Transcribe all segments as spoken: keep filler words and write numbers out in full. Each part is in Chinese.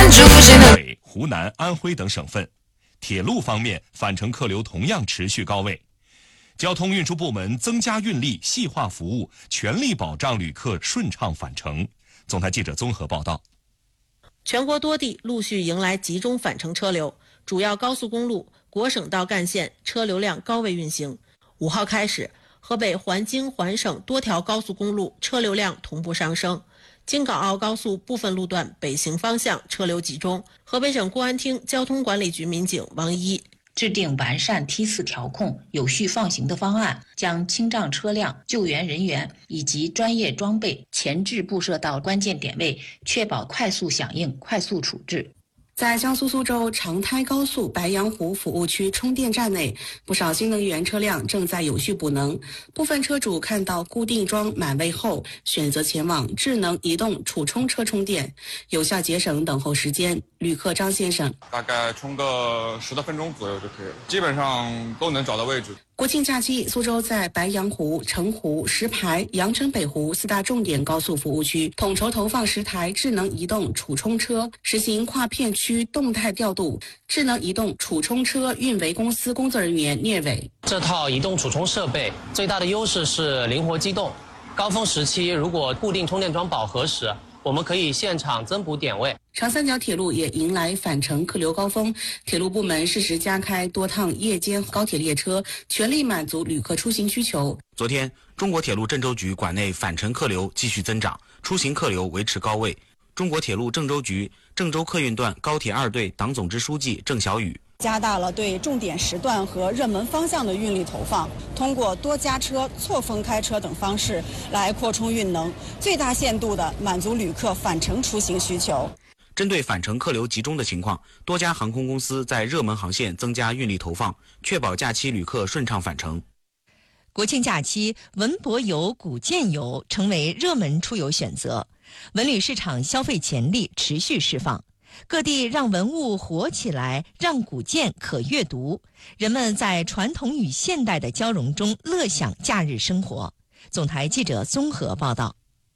出现的。 北、湖南、安徽等省份，铁路方面返程客流同样持续高位。交通运输部门增加运力，细化服务，全力保障旅客顺畅返程。总台记者综合报道。 全国多地陆续迎来集中返程车流，主要高速公路、国省道干线车流量高位运行。五号开始，河北环京环省多条高速公路车流量同步上升。京港澳高速部分路段北行方向车流集中。河北省公安厅交通管理局民警王一制定完善梯次调控、有序放行的方案，将清障车辆、救援人员以及专业装备前置布设到关键点位，确保快速响应、快速处置。 在江苏苏州长滩高速白洋湖服务区充电站内，不少新能源车辆正在有序补能。部分车主看到固定桩满位后，选择前往智能移动储充车充电，有效节省等候时间。旅客张先生： 大概充个十多分钟左右就可以了，基本上都能找到位置。 国庆假期，苏州在白洋湖、澄湖、石牌、阳澄北湖四大重点高速服务区统筹投放十台智能移动储充车，实行跨片区动态调度。智能移动储充车运维公司工作人员聂伟： 这套移动储充设备最大的优势是灵活机动，高峰时期如果固定充电桩饱和时，我们可以现场增补点位。 长三角铁路也迎来返程客流高峰，铁路部门适时加开多趟夜间高铁列车，全力满足旅客出行需求。 昨天，中国铁路郑州局管内返程客流继续增长，出行客流维持高位。中国铁路郑州局郑州客运段高铁二队党总支书记郑小雨： 加大了对重点时段和热门方向的运力投放，通过多加车、错峰开车等方式来扩充运能，最大限度地满足旅客返程出行需求。 针对返程客流集中的情况，多家航空公司在热门航线增加运力投放，确保假期旅客顺畅返程。 国庆假期，文博游、古建游成为热门出游选择，文旅市场消费潜力持续释放。各地让文物活起来，让古建可阅读，人们在传统与现代的交融中乐享假日生活。总台记者综合报道。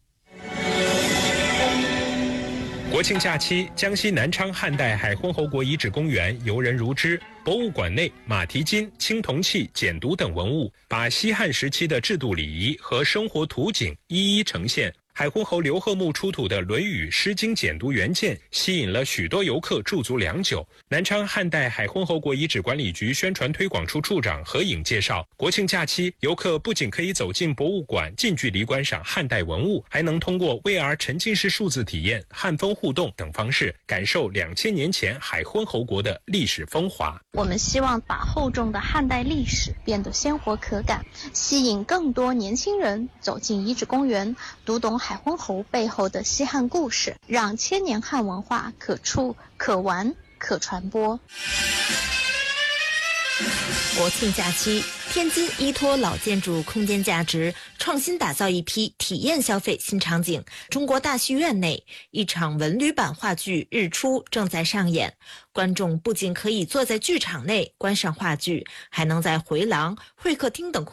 国庆假期，江西南昌汉代海昏侯国遗址公园游人如织，博物馆内马蹄金、青铜器、简牍等文物，把西汉时期的制度礼仪和生活图景一一呈现。海昏侯刘贺墓出土的《论语》《诗经》简牍原件吸引了许多游客驻足良久。南昌汉代海昏侯国遗址管理局宣传推广处处长何颖介绍，国庆假期，游客不仅可以走进博物馆，近距离观赏汉代文物，还能通过 V R 沉浸式数字体验、汉风互动等方式，感受两千年前海昏侯国的历史风华。 我们希望把厚重的汉代历史变得鲜活可感，吸引更多年轻人走进遗址公园，读懂海昏侯背后的西汉故事，让千年汉文化可触、可玩、可传播。 国庆假期，天津依托老建筑空间价值，创新打造一批体验消费新场景。中国大戏院内，一场文旅版话剧《日出》正在上演，观众不仅可以坐在剧场内观赏话剧，还能在回廊、会客厅等